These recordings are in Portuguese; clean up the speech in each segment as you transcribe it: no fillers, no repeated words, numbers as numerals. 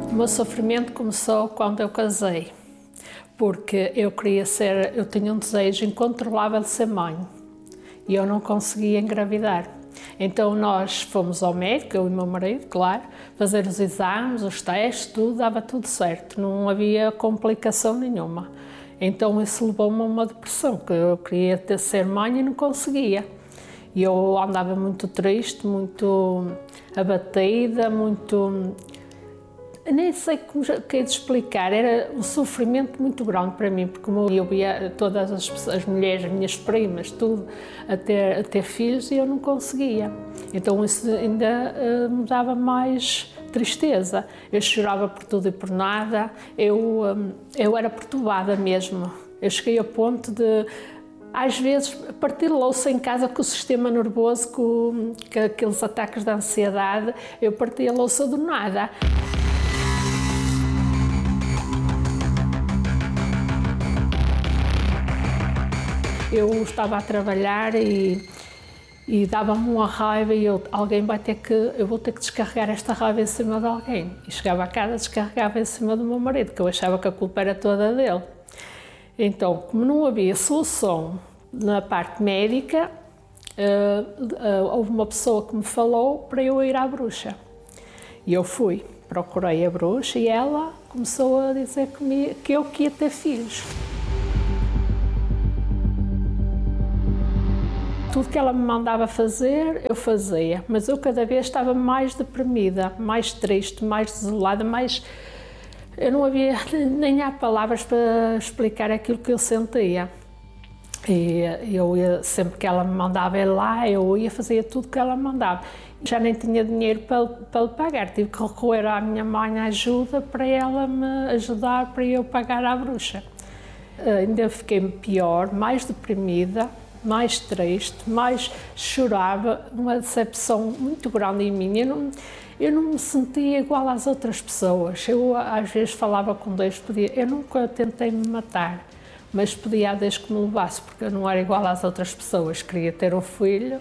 O meu sofrimento começou quando eu casei, porque eu tinha um desejo incontrolável de ser mãe e eu não conseguia engravidar. Então nós fomos ao médico, eu e o meu marido, claro, fazer os exames, os testes, tudo, dava tudo certo, não havia complicação nenhuma. Então isso levou-me a uma depressão, que eu queria ser mãe e não conseguia. E eu andava muito triste, muito abatida, muito... Nem sei como de explicar, era um sofrimento muito grande para mim, porque eu via todas as mulheres, as minhas primas, tudo, a ter filhos e eu não conseguia. Então isso ainda me dava mais tristeza. Eu chorava por tudo e por nada, eu era perturbada mesmo. Eu cheguei a ponto de, às vezes, partir louça em casa com o sistema nervoso, com aqueles ataques de ansiedade, eu partia a louça do nada. Eu estava a trabalhar e dava-me uma raiva e eu vou ter que descarregar esta raiva em cima de alguém. E chegava a casa, descarregava em cima do meu marido, que eu achava que a culpa era toda dele. Então, como não havia solução na parte médica, houve uma pessoa que me falou para eu ir à bruxa. E eu fui, procurei a bruxa e ela começou a dizer que eu ia ter filhos. Tudo que ela me mandava fazer, eu fazia, mas eu cada vez estava mais deprimida, mais triste, mais desolada, eu não havia nem há palavras para explicar aquilo que eu sentia. E sempre que ela me mandava ir lá, eu ia fazer tudo que ela me mandava. Já nem tinha dinheiro para lhe pagar, tive que recorrer à minha mãe à ajuda para ela me ajudar para eu pagar à bruxa. Ainda fiquei pior, mais deprimida, mais triste, mais chorava, uma decepção muito grande em mim. Eu não me sentia igual às outras pessoas. Eu às vezes falava com Deus, eu nunca tentei me matar, mas pedia a Deus que me levasse, porque eu não era igual às outras pessoas. Queria ter um filho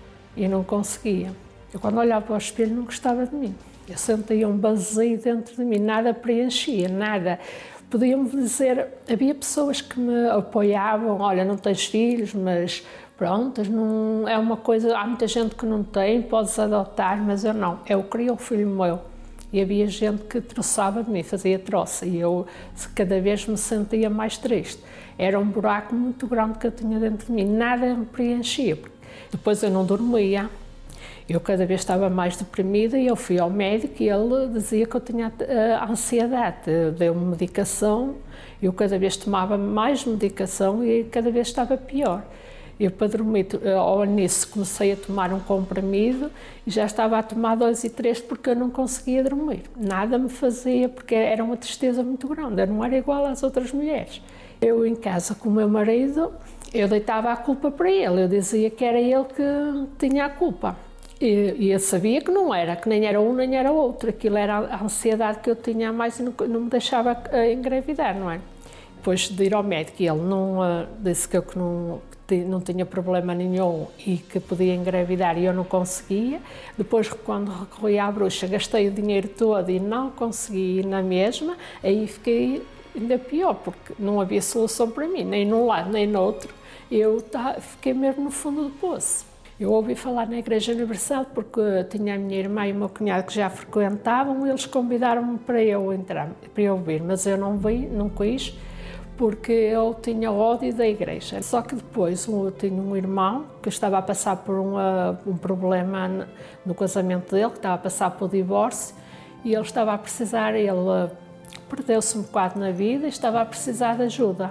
e não conseguia. Eu quando olhava para o espelho não gostava de mim. Eu sentia um vazio dentro de mim, nada preenchia, nada. Podiam-me dizer, havia pessoas que me apoiavam, olha, não tens filhos, mas pronto, não, é uma coisa, há muita gente que não tem, podes adotar, mas eu não, eu queria um filho meu. E havia gente que troçava de mim, fazia troça, e eu cada vez me sentia mais triste. Era um buraco muito grande que eu tinha dentro de mim, nada me preenchia. Depois eu não dormia. Eu cada vez estava mais deprimida e eu fui ao médico e ele dizia que eu tinha ansiedade, deu-me medicação, eu cada vez tomava mais medicação e cada vez estava pior. Eu para dormir, ao início comecei a tomar um comprimido e já estava a tomar 2 e 3 porque eu não conseguia dormir. Nada me fazia, porque era uma tristeza muito grande, eu não era igual às outras mulheres. Eu em casa com o meu marido, eu deitava a culpa para ele, eu dizia que era ele que tinha a culpa. E eu sabia que não era, que nem era um nem era outro, aquilo era a ansiedade que eu tinha a mais e não me deixava engravidar, não é? Depois de ir ao médico, ele disse que eu não tinha problema nenhum e que podia engravidar e eu não conseguia. Depois, quando recorri à bruxa, gastei o dinheiro todo e não consegui ir na mesma, aí fiquei ainda pior, porque não havia solução para mim, nem num lado nem no outro, fiquei mesmo no fundo do poço. Eu ouvi falar na Igreja Universal porque tinha a minha irmã e o meu cunhado que já frequentavam e eles convidaram-me para eu entrar, para eu vir, mas eu não quis, porque eu tinha ódio da igreja. Só que depois eu tinha um irmão que estava a passar por um problema no casamento dele, que estava a passar por divórcio e ele estava a precisar, ele perdeu-se um bocado na vida e estava a precisar de ajuda.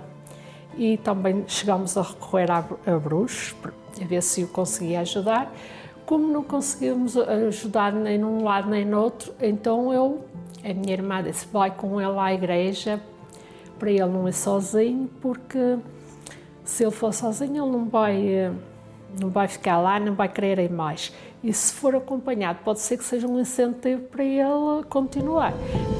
E também chegámos a recorrer a bruxos, a ver se o conseguia ajudar. Como não conseguimos ajudar nem num lado nem no outro, então a minha irmã disse, vai com ele à igreja, para ele não ir sozinho, porque se ele for sozinho ele não vai ficar lá, não vai querer ir mais. E se for acompanhado, pode ser que seja um incentivo para ele continuar.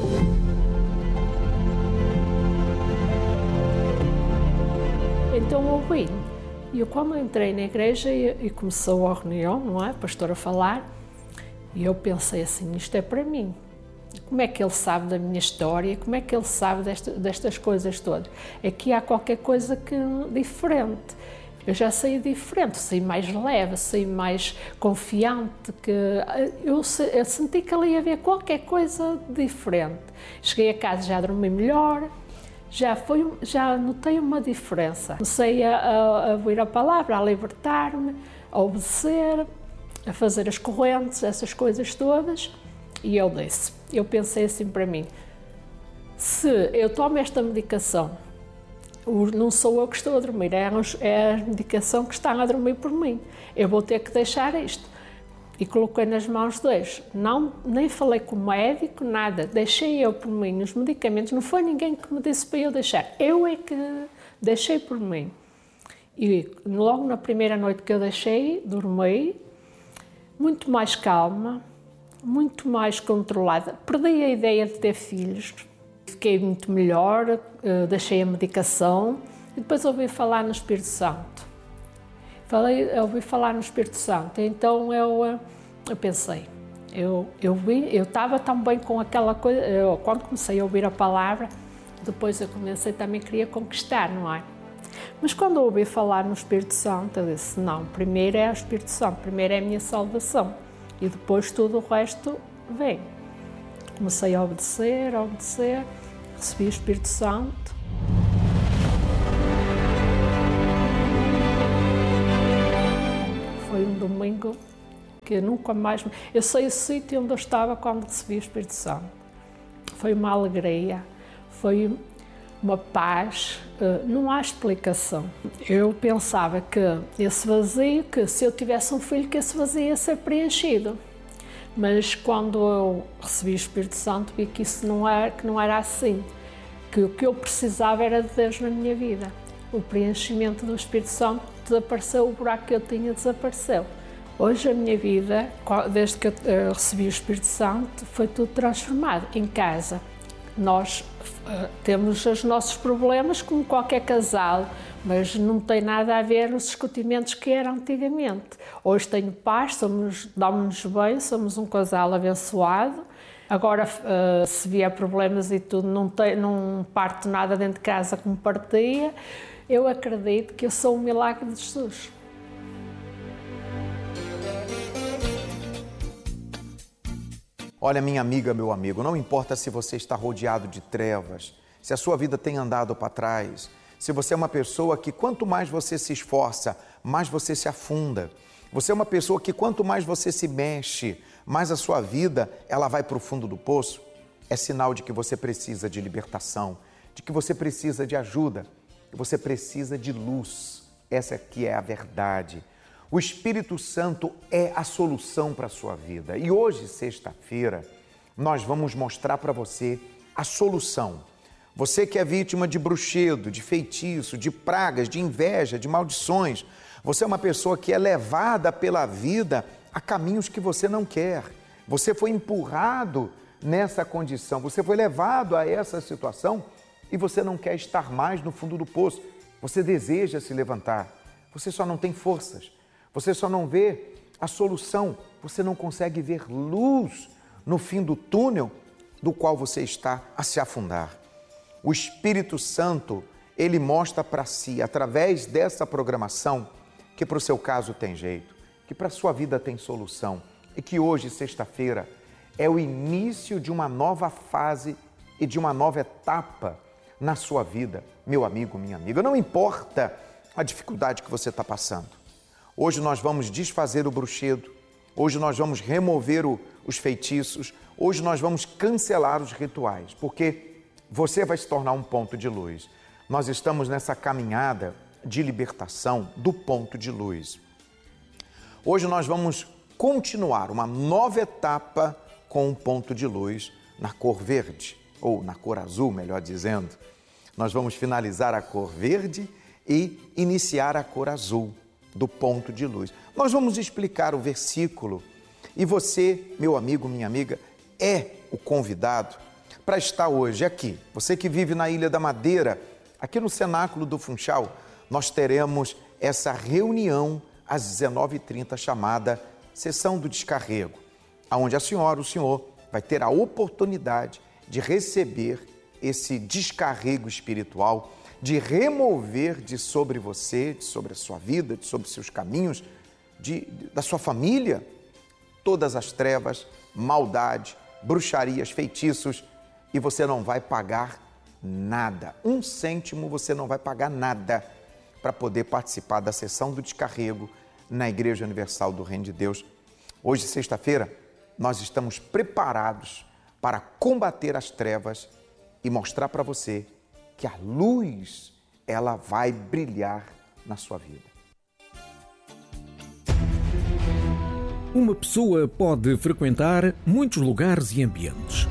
Então ouvi. E eu, quando entrei na igreja e começou a reunião, não é? A pastora a falar, e eu pensei assim, isto é para mim. Como é que ele sabe da minha história? Como é que ele sabe destas coisas todas? Aqui há qualquer coisa diferente. Eu já saí diferente, saí mais leve, saí mais confiante, que eu senti que ali ia haver qualquer coisa diferente. Cheguei a casa, já dormi melhor, já notei uma diferença. Comecei a ouvir a palavra, a libertar-me, a obedecer, a fazer as correntes, essas coisas todas, e eu pensei assim para mim, se eu tomo esta medicação, não sou eu que estou a dormir, é a medicação que está a dormir por mim. Eu vou ter que deixar isto. E coloquei nas mãos deles. Nem falei com o médico, nada. Deixei eu por mim os medicamentos. Não foi ninguém que me disse para eu deixar. Eu é que deixei por mim. E logo na primeira noite que eu deixei, dormi, muito mais calma, muito mais controlada. Perdi a ideia de ter filhos. Fiquei muito melhor, deixei a medicação e depois ouvi falar no Espírito Santo. Ouvi falar no Espírito Santo, então eu pensei, eu estava tão bem com aquela coisa, quando comecei a ouvir a palavra, depois eu também queria conquistar, não é? Mas quando eu ouvi falar no Espírito Santo, eu disse, não, primeiro é o Espírito Santo, primeiro é a minha salvação e depois tudo o resto vem. Comecei a obedecer, recebi o Espírito Santo. Foi um domingo que nunca mais... Eu sei o sítio onde eu estava quando recebi o Espírito Santo. Foi uma alegria, foi uma paz, não há explicação. Eu pensava que esse vazio, que se eu tivesse um filho, que esse vazio ia ser preenchido. Mas quando eu recebi o Espírito Santo, vi que isso não era assim, que o que eu precisava era de Deus na minha vida. O preenchimento do Espírito Santo desapareceu, o buraco que eu tinha desapareceu. Hoje a minha vida, desde que eu recebi o Espírito Santo, foi tudo transformado. Em casa, nós temos os nossos problemas como qualquer casal, mas não tem nada a ver os discutimentos que eram antigamente. Hoje tenho paz, damos-nos bem, somos um casal abençoado. Agora, se vier problemas e tudo, não parto nada dentro de casa como partia. Eu acredito que eu sou um milagre de Jesus. Olha, minha amiga, meu amigo, não importa se você está rodeado de trevas, se a sua vida tem andado para trás, se você é uma pessoa que quanto mais você se esforça, mais você se afunda. Você é uma pessoa que quanto mais você se mexe, mais a sua vida ela vai para o fundo do poço. É sinal de que você precisa de libertação, de que você precisa de ajuda, que você precisa de luz. Essa aqui é a verdade. O Espírito Santo é a solução para a sua vida. E hoje, sexta-feira, nós vamos mostrar para você a solução. Você que é vítima de bruxedo, de feitiço, de pragas, de inveja, de maldições. Você é uma pessoa que é levada pela vida a caminhos que você não quer. Você foi empurrado nessa condição, você foi levado a essa situação e você não quer estar mais no fundo do poço. Você deseja se levantar, você só não tem forças. Você só não vê a solução, você não consegue ver luz no fim do túnel do qual você está a se afundar. O Espírito Santo, ele mostra para si, através dessa programação, que para o seu caso tem jeito, que para a sua vida tem solução e que hoje, sexta-feira, é o início de uma nova fase e de uma nova etapa na sua vida, meu amigo, minha amiga. Não importa a dificuldade que você está passando. Hoje nós vamos desfazer o bruxedo, hoje nós vamos remover os feitiços, hoje nós vamos cancelar os rituais, porque você vai se tornar um ponto de luz. Nós estamos nessa caminhada de libertação do ponto de luz. Hoje nós vamos continuar uma nova etapa com um ponto de luz na cor verde, ou na cor azul, melhor dizendo. Nós vamos finalizar a cor verde e iniciar a cor azul do ponto de luz. Nós vamos explicar o versículo e você, meu amigo, minha amiga, é o convidado para estar hoje aqui. Você que vive na Ilha da Madeira, aqui no Cenáculo do Funchal, nós teremos essa reunião às 19h30 chamada Sessão do Descarrego, onde a senhora, o senhor vai ter a oportunidade de receber esse descarrego espiritual, de remover de sobre você, de sobre a sua vida, de sobre seus caminhos, da sua família, todas as trevas, maldade, bruxarias, feitiços, e você não vai pagar nada. 1 cêntimo você não vai pagar nada para poder participar da sessão do descarrego na Igreja Universal do Reino de Deus. Hoje, sexta-feira, nós estamos preparados para combater as trevas e mostrar para você que a luz, ela vai brilhar na sua vida. Uma pessoa pode frequentar muitos lugares e ambientes.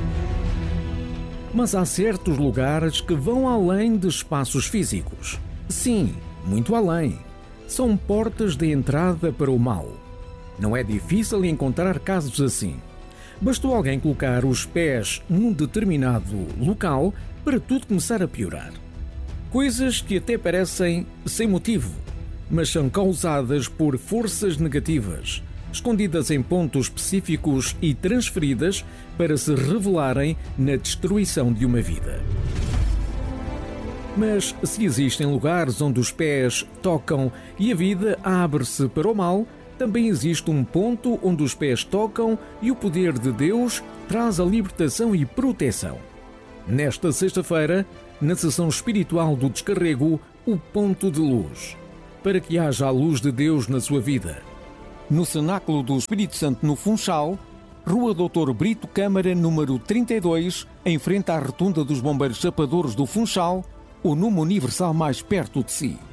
Mas há certos lugares que vão além de espaços físicos. Sim, muito além. São portas de entrada para o mal. Não é difícil encontrar casos assim. Bastou alguém colocar os pés num determinado local para tudo começar a piorar. Coisas que até parecem sem motivo, mas são causadas por forças negativas, escondidas em pontos específicos e transferidas para se revelarem na destruição de uma vida. Mas se existem lugares onde os pés tocam e a vida abre-se para o mal, também existe um ponto onde os pés tocam e o poder de Deus traz a libertação e proteção. Nesta sexta-feira, na sessão espiritual do descarrego, o ponto de luz, para que haja a luz de Deus na sua vida. No Cenáculo do Espírito Santo, no Funchal, Rua Dr. Brito Câmara, número 32, em frente à Rotunda dos Bombeiros Chapadores do Funchal, o número universal mais perto de si.